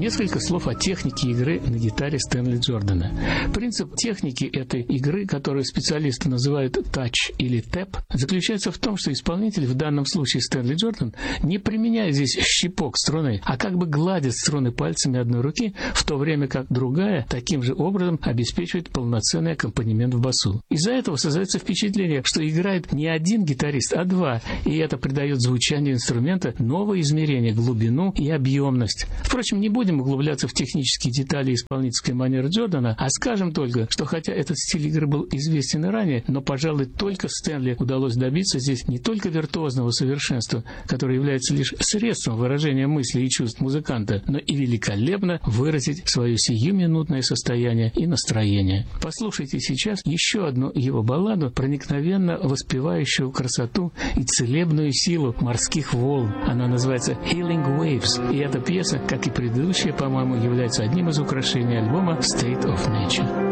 Несколько слов о технике игры на гитаре Стэнли Джордана. Принцип техники этой игры, которую специалисты называют touch или tap, заключается в том, что исполнитель, в данном случае Стэнли Джордан, не применяет здесь щипок струны, а как бы гладит струны пальцами одной руки, в то время как другая таким же образом обеспечивает полноценный аккомпанемент в басу. Из-за этого создается впечатление, что играет не один гитарист, а два, и это придает звучанию инструмента новое измерение, глубину и объемность. Впрочем, не будем углубляться в технические детали исполнительской манеры Джордана, а скажем только, что хотя этот стиль игры был известен и ранее, но, пожалуй, только Стэнли удалось добиться здесь не только виртуозного совершенства, которое является лишь средством выражения мыслей и чувств музыканта, но и великолепно выразить свое сиюминутное состояние и настроение. Послушайте сейчас еще одну его балладу, проникновенно воспевающую красоту и целебную силу морских волн. Она называется «Healing Waves», и эта пьеса, как и предыдущая, по-моему, является одним из украшений альбома «State of Nature».